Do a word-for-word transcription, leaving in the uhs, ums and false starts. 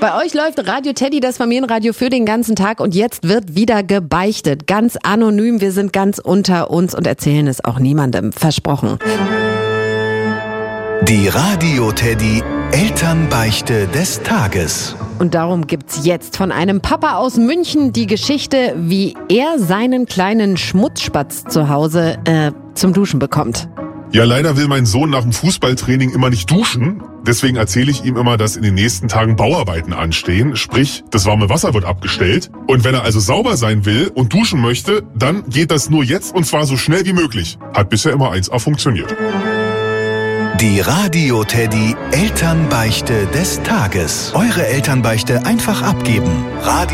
Bei euch läuft Radio Teddy, das Familienradio, für den ganzen Tag und jetzt wird wieder gebeichtet. Ganz anonym, wir sind ganz unter uns und erzählen es auch niemandem. Versprochen. Die Radio Teddy Elternbeichte des Tages. Und darum gibt's jetzt von einem Papa aus München die Geschichte, wie er seinen kleinen Schmutzspatz zu Hause äh, zum Duschen bekommt. Ja, leider will mein Sohn nach dem Fußballtraining immer nicht duschen. Deswegen erzähle ich ihm immer, dass in den nächsten Tagen Bauarbeiten anstehen. Sprich, das warme Wasser wird abgestellt. Und wenn er also sauber sein will und duschen möchte, dann geht das nur jetzt und zwar so schnell wie möglich. Hat bisher immer eins A funktioniert. Die Radio Teddy Elternbeichte des Tages. Eure Elternbeichte einfach abgeben. Radio